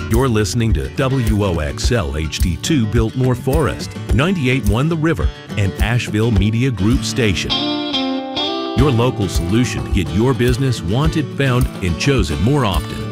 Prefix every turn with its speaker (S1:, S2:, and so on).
S1: You're listening to WOXL HD2 Biltmore Forest, 98.1 The River, and Asheville Media Group Station. Your local solution to get your business wanted, found, and chosen more often.